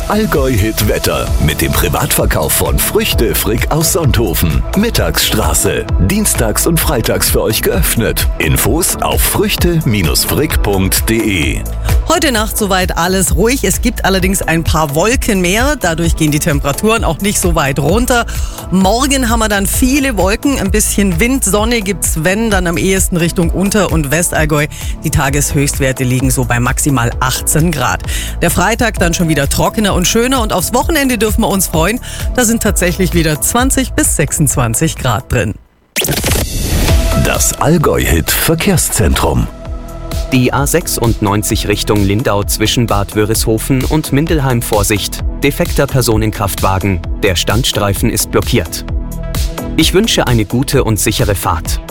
Allgäu-Hit-Wetter mit dem Privatverkauf von Früchte Frick aus Sonthofen. Mittagsstraße. Dienstags und freitags für euch geöffnet. Infos auf früchte-frick.de. Heute Nacht soweit alles ruhig. Es gibt allerdings ein paar Wolken mehr. Dadurch gehen die Temperaturen auch nicht so weit runter. Morgen haben wir dann viele Wolken, ein bisschen Wind, Sonne gibt's, wenn, dann am ehesten Richtung Unter- und Westallgäu. Die Tageshöchstwerte liegen so bei maximal 18 Grad. Der Freitag dann schon wieder trockener und schöner und aufs Wochenende dürfen wir uns freuen. Da sind tatsächlich wieder 20 bis 26 Grad drin. Das Allgäu-Hit Verkehrszentrum. Die A96 Richtung Lindau zwischen Bad Wörishofen und Mindelheim Vorsicht. Defekter Personenkraftwagen. Der Standstreifen ist blockiert. Ich wünsche eine gute und sichere Fahrt.